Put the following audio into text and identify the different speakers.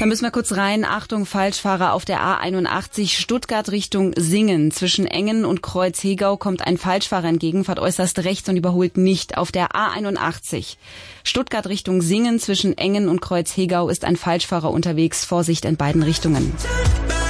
Speaker 1: Da müssen wir kurz rein. Achtung, Falschfahrer auf der A81 Stuttgart Richtung Singen. Zwischen Engen und Kreuz-Hegau kommt ein Falschfahrer entgegen, fährt äußerst rechts und überholt nicht. Auf der A81 Stuttgart Richtung Singen zwischen Engen und Kreuz-Hegau ist ein Falschfahrer unterwegs. Vorsicht in beiden Richtungen.